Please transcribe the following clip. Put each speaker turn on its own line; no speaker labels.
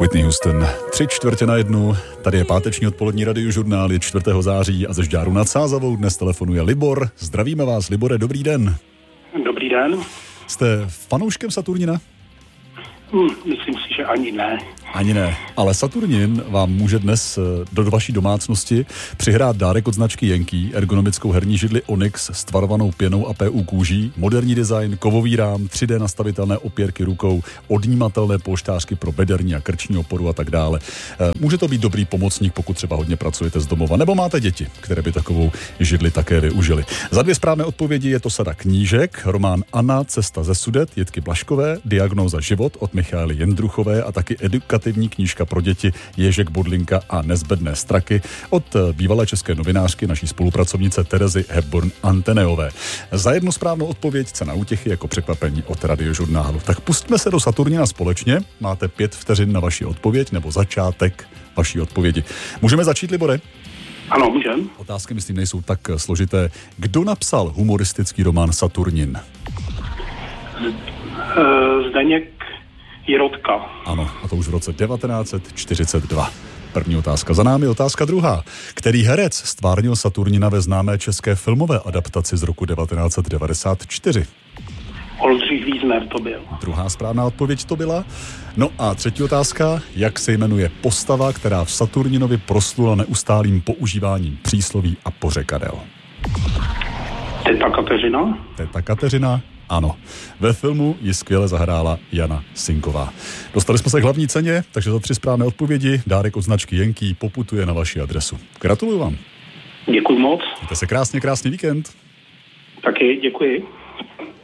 Whitney Houston, 3:45, tady je páteční odpolední radiožurnál, je 4. září a ze Žďáru nad Sázavou dnes telefonuje Libor. Zdravíme vás, Libore, dobrý den.
Dobrý den.
Jste fanouškem Saturnina?
Myslím si, že ani ne.
Ani ne, ale Saturnin vám může dnes do vaší domácnosti přihrát dárek od značky Yankee, ergonomickou herní židli Onyx s tvarovanou pěnou a PU kůží, moderní design, kovový rám, 3D nastavitelné opěrky rukou, odnímatelné polštářky pro bederní a krční oporu a tak dále. Může to být dobrý pomocník, pokud třeba hodně pracujete z domova, nebo máte děti, které by takovou židli také využili. Za 2 správné odpovědi je to sada knížek, román Anna, Cesta ze Sudet, Jitky Blaškové, Diagnóza život od Michaely Jendruchové a taky edukativní knížka pro děti Ježek Bodlinka a nezbedné straky od bývalé české novinářky, naší spolupracovnice Terezy Hepburn-Anteneové. Za 1 správnou odpověď cena útěchy jako překvapení od radiožurnálu. Tak pustíme se do Saturnina společně. Máte 5 vteřin na vaši odpověď nebo začátek vaší odpovědi. Můžeme začít, Libore?
Ano, můžeme.
Otázky, myslím, nejsou tak složité. Kdo napsal humoristický román Saturnin?
Zdeněk Jirotka.
Ano, a to už v roce 1942. První otázka za námi, otázka druhá. Který herec stvárnil Saturnina ve známé české filmové adaptaci z roku 1994?
Oldřich Vízner to byl.
Druhá správná odpověď to byla. No a třetí otázka, jak se jmenuje postava, která v Saturninovi proslula neustálým používáním přísloví a pořekadel?
Teta Kateřina?
Teta Kateřina, ano. Ve filmu ji skvěle zahrála Jana Sinková. Dostali jsme se k hlavní ceně, takže za 3 správné odpovědi dárek od značky Yankee poputuje na vaši adresu. Gratuluju vám.
Děkuji moc.
Mějte se krásně, krásný víkend.
Taky děkuji.